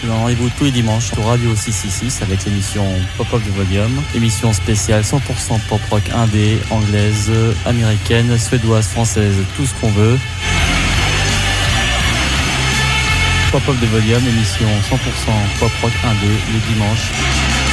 donne rendez-vous tous les dimanches sur Radio 666 avec l'émission Pop-Up de Volume. Émission spéciale 100% pop rock indé, anglaise, américaine, suédoise, française, tout ce qu'on veut. Pop-Up de Volume, émission 100% pop rock indé, le dimanche.